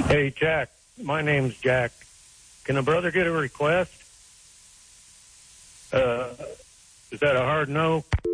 Hey, Jack. My name's Jack. Can a brother get a request? Is that a hard no?